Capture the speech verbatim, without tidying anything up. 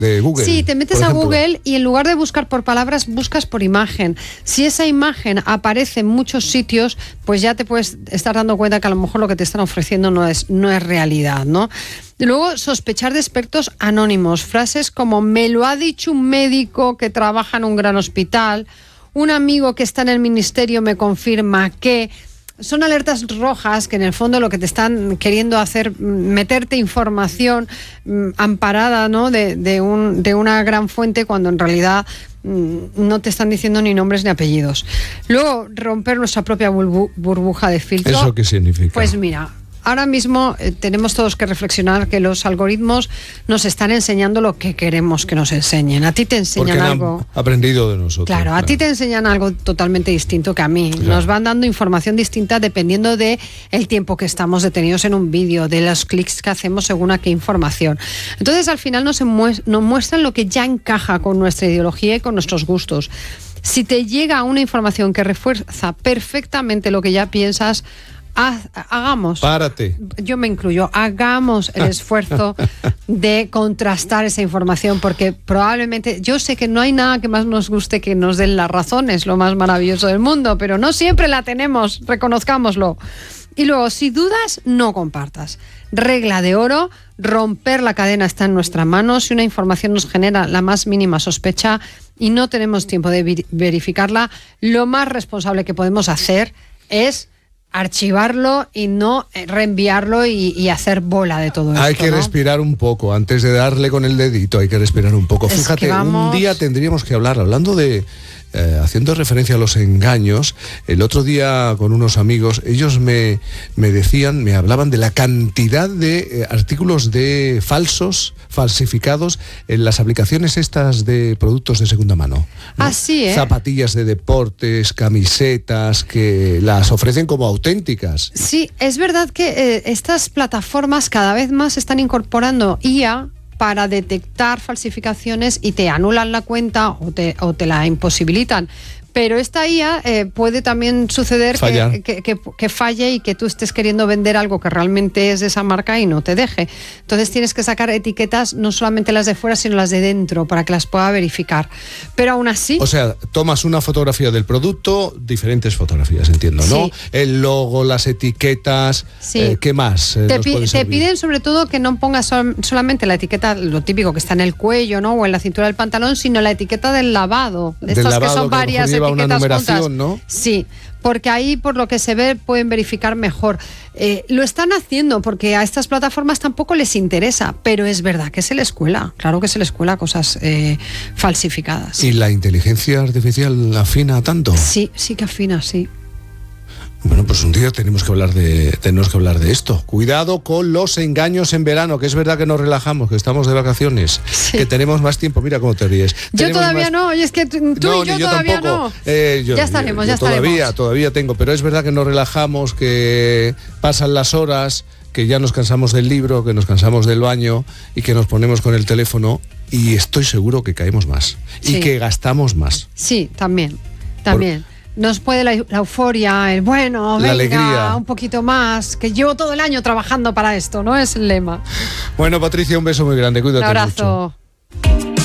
de Google. Sí, te metes a Google y en lugar de buscar por palabras, buscas por imagen. Si esa imagen aparece en muchos sitios, pues ya te puedes estar dando cuenta que a lo mejor lo que te están ofreciendo no es, no es realidad, ¿no? Y luego, sospechar de expertos anónimos. Frases como, me lo ha dicho un médico que trabaja en un gran hospital, un amigo que está en el ministerio me confirma que... Son alertas rojas que en el fondo lo que te están queriendo hacer, meterte información mmm, amparada, ¿no? de, de, un, de una gran fuente, cuando en realidad mmm, no te están diciendo ni nombres ni apellidos. Luego, romper nuestra propia burbu- burbuja de filtro. ¿Eso qué significa? Pues mira, ahora mismo eh, tenemos todos que reflexionar que los algoritmos nos están enseñando lo que queremos que nos enseñen. A ti te enseñan Porque algo... han aprendido de nosotros. Claro, a claro. ti te enseñan algo totalmente distinto que a mí. Claro. Nos van dando información distinta dependiendo de el tiempo que estamos detenidos en un vídeo, de los clics que hacemos según a qué información. Entonces, al final nos, muest- nos muestran lo que ya encaja con nuestra ideología y con nuestros gustos. Si te llega una información que refuerza perfectamente lo que ya piensas, Haz, hagamos, Párate. yo me incluyo, hagamos el esfuerzo de contrastar esa información, porque probablemente, yo sé que no hay nada que más nos guste que nos den la razón, es lo más maravilloso del mundo, pero no siempre la tenemos, reconozcámoslo. Y luego, si dudas, no compartas. Regla de oro, romper la cadena está en nuestra mano. Si una información nos genera la más mínima sospecha y no tenemos tiempo de ver- verificarla, lo más responsable que podemos hacer es archivarlo y no reenviarlo y, y hacer bola de todo esto. Hay que ¿no? respirar un poco, antes de darle con el dedito, hay que respirar un poco. Es Fíjate, que vamos... un día tendríamos que hablar, hablando de, eh, haciendo referencia a los engaños, el otro día con unos amigos, ellos me, me decían, me hablaban de la cantidad de eh, artículos de falsos, falsificados en las aplicaciones estas de productos de segunda mano, ¿no? Así, ¿eh? Zapatillas de deportes, camisetas, que las ofrecen como auténticas. Sí, es verdad que eh, estas plataformas cada vez más están incorporando I A para detectar falsificaciones y te anulan la cuenta o te, o te la imposibilitan. Pero esta I A eh, puede también suceder que, que, que, que falle y que tú estés queriendo vender algo que realmente es de esa marca y no te deje. Entonces tienes que sacar etiquetas, no solamente las de fuera, sino las de dentro, para que las pueda verificar. Pero aún así... O sea, tomas una fotografía del producto, diferentes fotografías, entiendo, ¿no? Sí. El logo, las etiquetas, Sí. eh, ¿qué más? Eh, Te, nos pi- puede te servir? piden sobre todo que no pongas sol- solamente la etiqueta, lo típico que está en el cuello, ¿no? O en la cintura del pantalón, sino la etiqueta del lavado. De Del estas lavado, que son que a lo varias mejor lleva una etiquetas numeración, juntas. ¿no? Sí, porque ahí, por lo que se ve, pueden verificar mejor. Eh, lo están haciendo porque a estas plataformas tampoco les interesa, pero es verdad que se les cuela, claro que se les cuela cosas eh, falsificadas. ¿Y la inteligencia artificial afina tanto? Sí, sí que afina, sí. Bueno, pues un día tenemos que hablar de tenemos que hablar de esto. Cuidado con los engaños en verano, que es verdad que nos relajamos, que estamos de vacaciones, Sí. que tenemos más tiempo. Mira cómo te ríes. Yo Tenemos todavía más... no, oye, es que tú No, y yo, ni yo todavía tampoco. no. Eh, yo- ya estaremos, yo ya todavía, estaremos. Todavía tengo, pero es verdad que nos relajamos, que pasan las horas, que ya nos cansamos del libro, que nos cansamos del baño y que nos ponemos con el teléfono y estoy seguro que caemos más Sí. y que gastamos más. Sí, también, también. Nos puede la, la euforia, el bueno, La venga, alegría. un poquito más, que llevo todo el año trabajando para esto, ¿no? Es el lema. Bueno, Patricia, un beso muy grande, cuídate Un abrazo. mucho.